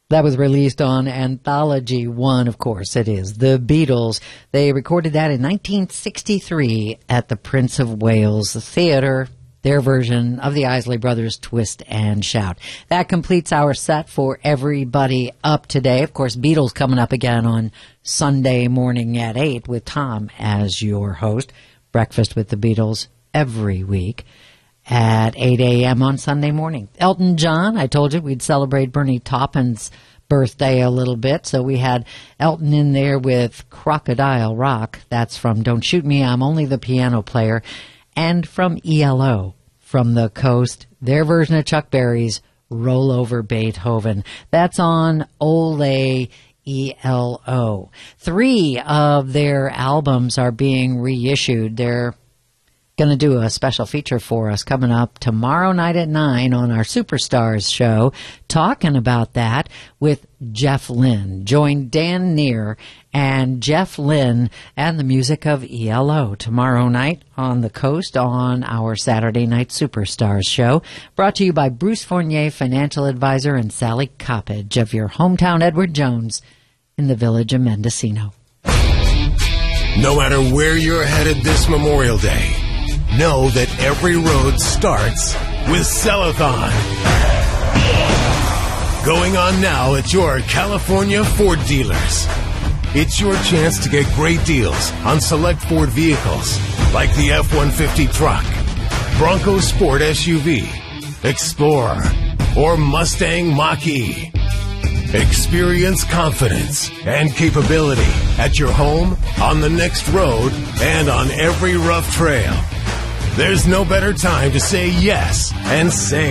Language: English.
That was released on Anthology 1, of course it is. The Beatles. They recorded that in 1963 at the Prince of Wales Theatre, their version of the Isley Brothers' Twist and Shout. That completes our set for Everybody Up today. Of course, Beatles coming up again on Sunday morning at 8 with Tom as your host. Breakfast with the Beatles every week at 8 a.m. on Sunday morning. Elton John, I told you we'd celebrate Bernie Taupin's birthday a little bit, so we had Elton in there with Crocodile Rock. That's from Don't Shoot Me, I'm Only the Piano Player, and from ELO, from the Coast, their version of Chuck Berry's Roll Over Beethoven. That's on Ole ELO. 3 of their albums are being reissued. They're going to do a special feature for us coming up tomorrow night at 9 on our Superstars show, talking about that with Jeff Lynne. Join Dan Neer and Jeff Lynne and the music of ELO tomorrow night on the Coast on our Saturday Night Superstars show, brought to you by Bruce Fournier Financial Advisor and Sally Coppage of your hometown Edward Jones in the village of Mendocino. No matter where you're headed this Memorial Day, know that every road starts with Cellathon. Going on now at your California Ford dealers. It's your chance to get great deals on select Ford vehicles like the F-150 truck, Bronco Sport SUV, Explorer, or Mustang Mach-E. Experience confidence and capability at your home, on the next road, and on every rough trail. There's no better time to say yes and save.